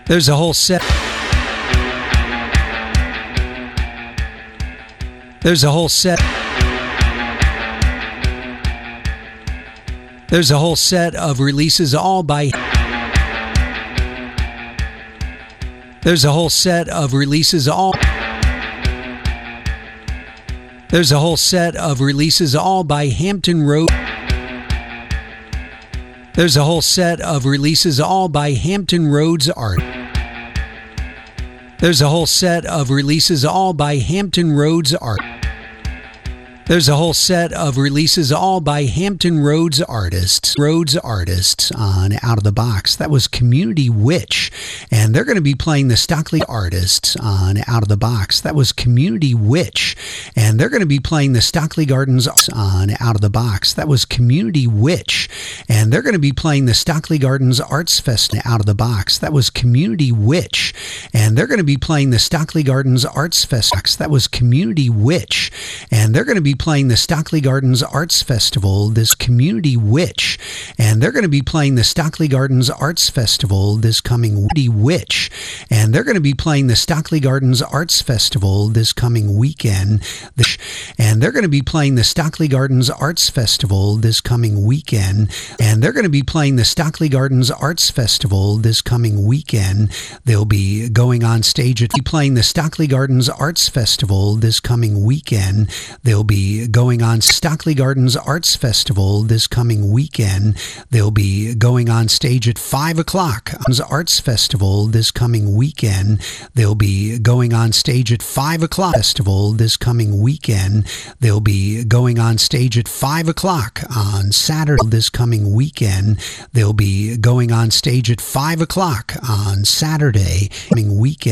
There's a whole set. There's a whole set. There's a whole set of releases all by. There's a whole set of releases all. There's a whole set of releases all by Hampton Road. There's a whole set of releases all by Hampton Roads Art. There's a whole set of releases all by Hampton Roads Art. There's a whole set of releases all by Hampton Roads artists. Roads artists on Out of the Box. That was Community Witch. And they're going to be playing the Stockley artists on Out of the Box. That was Community Witch. And they're going to be playing the Stockley Gardens on Out of the Box. That was Community Witch. And they're going to be playing the Stockley Gardens Arts Fest Out of the Box. That was Community Witch. And they're going to be playing the Stockley Gardens Arts Fest. That was Community Witch. And they're going to be playing the Stockley Gardens Arts Festival, this Community Witch. And they're going to be playing the Stockley Gardens Arts Festival this coming Witch. And they're going to be playing the Stockley Gardens Arts Festival this coming weekend. And they're going to be playing the Stockley Gardens Arts Festival this coming weekend. And they're going to be playing the Stockley Gardens Arts Festival this coming weekend. They'll be going on stage at playing the Stockley Gardens Arts Festival this coming weekend. They'll be going on Stockley Gardens Arts Festival this coming weekend. They'll be going on stage at 5 o'clock. Arts Festival this coming weekend. They'll be going on stage at 5 o'clock. Festival this coming weekend. They'll be going on stage at 5 o'clock on Saturday this coming weekend. They'll be going on stage at 5 o'clock on Saturday coming weekend.